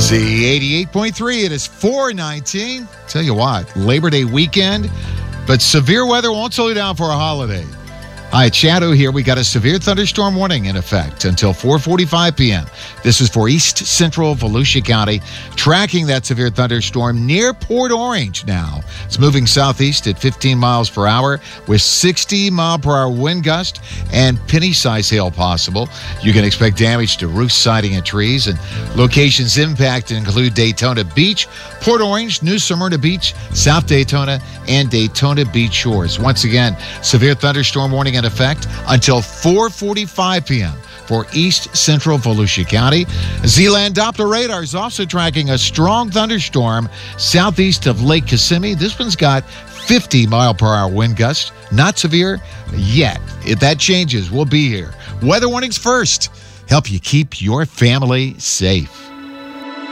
Z88.3, it is 419. Tell you what, Labor Day weekend, but severe weather won't slow you down for a holiday. Hi, it's Shadow here. We got a severe thunderstorm warning in effect until 4:45 p.m. This is for East Central Volusia County. Tracking that severe thunderstorm near Port Orange now. It's moving southeast at 15 miles per hour with 60-mile-per-hour wind gust and penny-size hail possible. You can expect damage to roof siding and trees. And locations impacted include Daytona Beach, Port Orange, New Smyrna Beach, South Daytona, and Daytona Beach Shores. Once again, severe thunderstorm warning in effect until 4:45 p.m. for East Central Volusia County. Z-Land Doppler radar is also tracking a strong thunderstorm southeast of Lake Kissimmee. This one's got 50-mile-per-hour wind gusts. Not severe yet. If that changes, we'll be here. Weather warnings first. Help you keep your family safe.